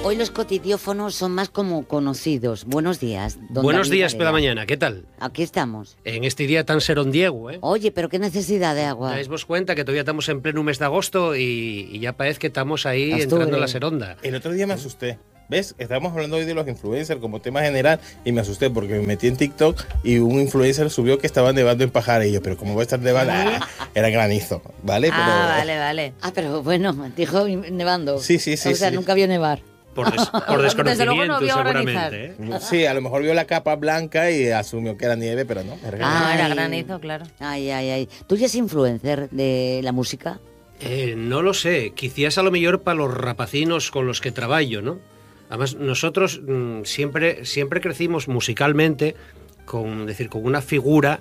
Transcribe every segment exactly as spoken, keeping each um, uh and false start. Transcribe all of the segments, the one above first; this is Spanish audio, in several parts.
Hoy los cotidiófonos son más como conocidos. Buenos días, don Buenos David días, Varela. pela mañana, ¿qué tal? Aquí estamos. En este día tan serondiego, ¿eh? Oye, pero qué necesidad de agua. Dais-vos cuenta que todavía estamos en pleno mes de agosto y, y ya parece que estamos ahí Octubre. entrando en la seronda. El otro día me asusté. ¿Ves? Estábamos hablando hoy de los influencers como tema general y me asusté porque me metí en TikTok y un influencer subió que estaba nevando en Pajarillo. Pero ¿cómo va a estar nevando? Ah, era granizo, ¿vale? Ah, Pero, vale, vale. Ah, pero bueno, dijo nevando. Sí, sí, sí, O sea, sí. nunca vio nevar. Por, des- por Desde luego desconocimiento, no vio granizar. seguramente. ¿eh? Sí, a lo mejor vio la capa blanca y asumió que era nieve, pero no. Era granizo. Ah, era Ay. granizo, claro. Ay, ay, ay. ¿Tú ya eres influencer de la música? Eh, no lo sé, quizás a lo mejor para los rapacinos con los que trabajo, ¿no? Además, nosotros mm, siempre, siempre crecimos musicalmente con, decir, con una figura,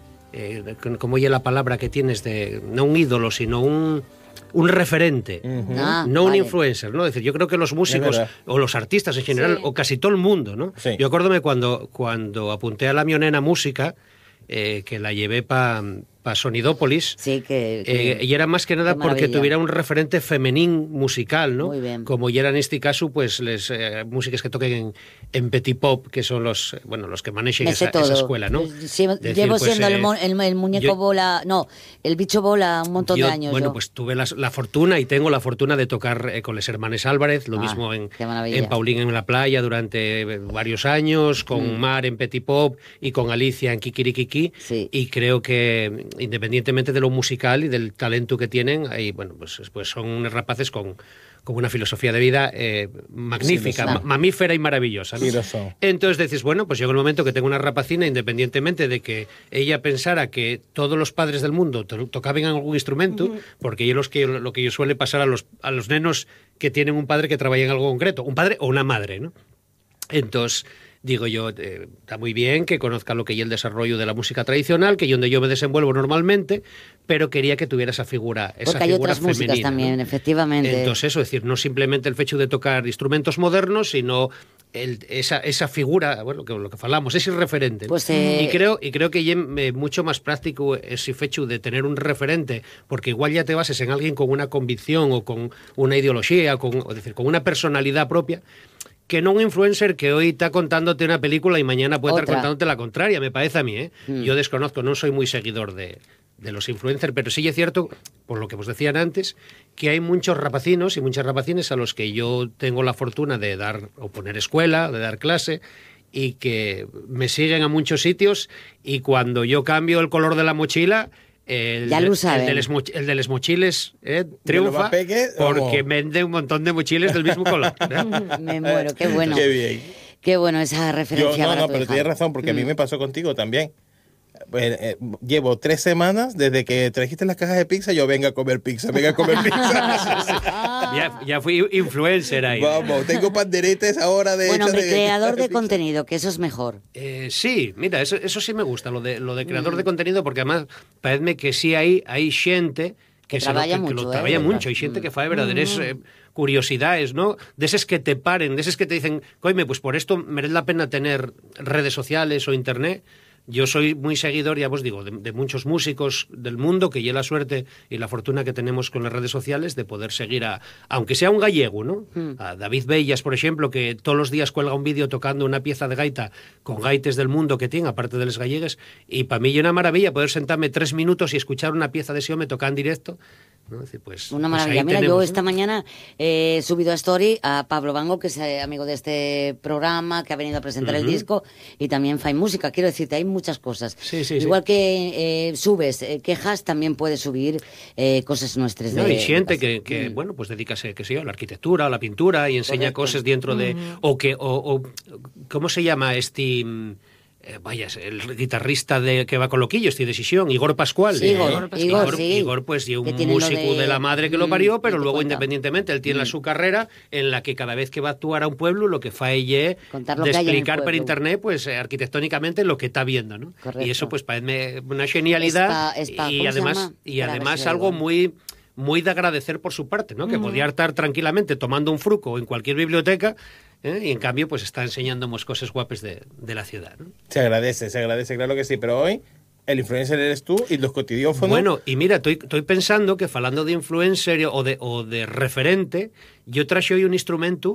eh, con- como oye la palabra que tienes, de no un ídolo, sino un, un referente. Ujú. Ah, No un vale. influencer, ¿no? Es decir, yo creo que los músicos verdad. o los artistas en general, Sí. o casi todo el mundo, ¿no? Sí. Yo acuérdome cuando, cuando apunté a la mionena música, eh, que la llevé para pa Sonidópolis, Sí, que... que- eh, y era más que nada qué porque maravilla. tuviera un referente femenín musical, ¿no? Muy bien. Como ya era en este caso, pues les eh, músicas que toquen en, en Petit Pop, que son los eh, bueno los que manejen Me sé esa, todo. esa escuela, ¿no? Sí, Decir, llevo pues, siendo eh, el, mo- el- el muñeco yo- bola... No, el bicho bola un montón yo, de años. Bueno, yo. pues tuve la, la fortuna y tengo la fortuna de tocar eh, con los hermanos Álvarez, lo Ah, mismo en, qué maravilla. en Paulín en la playa durante eh, varios años, con Mm. Mar en Petit Pop y con Alicia en Kikirikiki. Sí. Y creo que independientemente de lo musical y del talento que tienen, ahí, bueno, pues, pues son unos rapaces con, con una filosofía de vida eh, magnífica, Sí, lo ma- son. mamífera y maravillosa, ¿no? Sí, lo son. Entonces decís, bueno, pues llega el momento que tengo una rapacina, independientemente de que ella pensara que todos los padres del mundo to- tocaban algún instrumento, porque yo los que, lo que yo suele pasar a los, a los nenos que tienen un padre que trabaja en algo concreto, un padre o una madre, ¿no? Entonces, digo yo, eh, está muy bien que conozca lo que es el desarrollo de la música tradicional, que es donde yo me desenvuelvo normalmente, pero quería que tuviera esa figura, esa Porque hay figura otras músicas femenina, también, ¿no? efectivamente. Entonces, eso, es decir, no simplemente el hecho de tocar instrumentos modernos, sino el- esa, esa figura, bueno, que lo que falamos, ese referente. ¿no? Pues, eh, y creo y creo que es mucho más práctico ese hecho de tener un referente, porque igual ya te bases en alguien con una convicción o con una ideología, con, o decir, con una personalidad propia, que no un influencer que hoy está contándote una película y mañana puede Otra. estar contándote la contraria, me parece a mí. ¿eh? Mm. Yo desconozco, no soy muy seguidor de, de los influencers, pero sí es cierto, por lo que os decían antes, que hay muchos rapacinos y muchas rapacines a los que yo tengo la fortuna de dar o poner escuela, de dar clase, y que me siguen a muchos sitios, y cuando yo cambio el color de la mochila, el, Ya lo el saben. de los moch- el de los mochiles eh, triunfa más peque, porque vamos. vende un montón de mochiles del mismo color. ¿eh? Me muero, qué bueno. Qué bien. Qué bueno esa Yo, referencia no, para no, tu pero hija. tienes razón, porque a mí me pasó contigo también. Pues, eh, llevo tres semanas desde que trajiste las cajas de pizza, yo venga a comer pizza, venga a comer pizza. ya, ya fui influencer ahí. Vamos, tengo panderetes ahora de Bueno, hechas hombre, de- creador de pizza. contenido, que eso es mejor. Eh, sí, mira, eso, eso sí me gusta, lo de, lo de creador Mm. de contenido, porque además parece que sí hay, hay gente Que que, se lo, traballa que, que mucho, lo eh, traballa verdad. mucho, hay gente Mm. que fa verdaderas eh, curiosidades, ¿no? De esas que te paren, de esas que te dicen, coime, pues por esto merece la pena tener redes sociales o internet. Yo soy muy seguidor, ya os digo, de, de muchos músicos del mundo, que lleva la suerte y la fortuna que tenemos con las redes sociales de poder seguir a, aunque sea un gallego, ¿no? Mm. A David Bellas, por ejemplo, que todos los días cuelga un vídeo tocando una pieza de gaita con gaites del mundo que tiene, aparte de los gallegues, y para mí es una maravilla poder sentarme tres minutos y escuchar una pieza de ese hombre tocar en directo, ¿no? Es decir, pues, Una pues maravilla. ahí Mira, yo tenemos, ¿no? esta mañana he subido a Story a Pablo Bango, que es eh, amigo de este programa, que ha venido a presentar el Ujú. disco, y también Fai Música. Quiero decirte, hay muchas cosas. Sí, sí, Igual sí. que eh, subes eh, quejas, también puedes subir eh, cosas nuestras. No, de, y gente de que, pasado. que Mm. bueno, pues dedícase, qué sé yo, a la arquitectura, a la pintura y enseña Correcto. cosas dentro de... O que, o, o- ¿cómo se llama este... mm, eh, vaya, el guitarrista de que va con Loquillo, este decisión, Igor Pascual. Sí, Igor, Igor, Igor, sí. Igor, pues, y un Que tiene lo músico de... de- la madre que lo Mm, parió, pero me luego, cuenta. independientemente, él tiene Mm. su carrera en la que cada vez que va a actuar a un pueblo, lo que fa ella es Contar lo de que hay en el explicar por pueblo. internet, pues, eh, arquitectónicamente lo que está viendo, ¿no? Correcto. Y eso, pues, parece una genialidad. Espa- espa- y ¿cómo se además, llama? y Espera, a ver además si lo algo digo. muy muy de agradecer por su parte, ¿no? Que podía estar tranquilamente tomando un fruco en cualquier biblioteca, ¿eh? Y en cambio pues está enseñándonos cosas guapas de, de la ciudad, ¿no? Se agradece, se agradece, claro que sí, pero hoy el influencer eres tú y los cotidiófonos. Bueno, y mira, estoy, estoy pensando que falando de influencer o de, o de referente, yo traje hoy un instrumento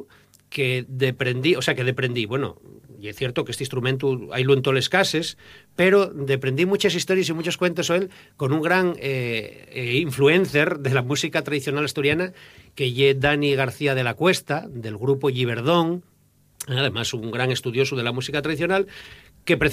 que deprendí, o sea, que deprendí, bueno, y es cierto que este instrumento hay lo en todos los casos, pero deprendí muchas historias y muchos cuentos él con un gran eh, eh, influencer de la música tradicional asturiana, que es Dani García de la Cuesta, del grupo Giverdón, además un gran estudioso de la música tradicional, que